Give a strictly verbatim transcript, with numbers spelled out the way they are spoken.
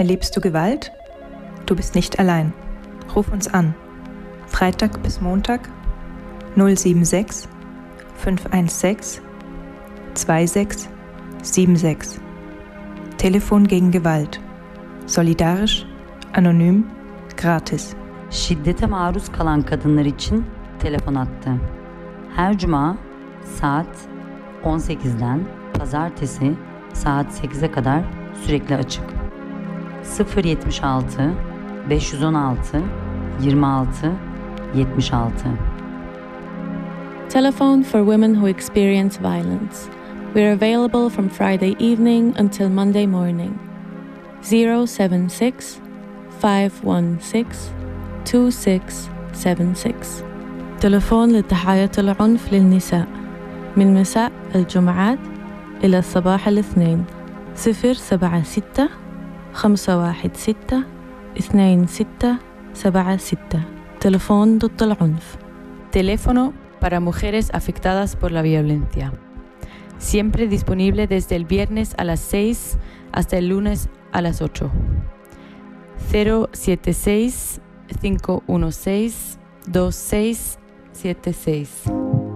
Erlebst du Gewalt? Du bist nicht allein. Ruf uns an. Freitag bis Montag null sieben sechs fünf eins sechs zwei sechs sieben sechs. Telefon gegen Gewalt. Solidarisch, anonym, gratis. Şiddete maruz kalan kadınlar için telefon hattı. Her cuma saat on sekizden pazartesi saat sekize kadar sürekli açık. sıfır yetmiş altı beş yüz on altı yirmi altı yetmiş altı. Telephone for women who experience violence. We're available from Friday evening until Monday morning. zero seven six five one six two six seven six. تلفون لضحايا العنف للنساء من مساء الجمعات إلى صباح الاثنين صفر سبعة ستة خمسة واحد ستة اثنين ستة سبعة ستة. تلفون ضد العنف. Teléfono para mujeres afectadas por la violencia. Siempre disponible desde el viernes a las seis hasta el lunes a las ocho. cero siete seis cinco uno seis dos seis siete seis.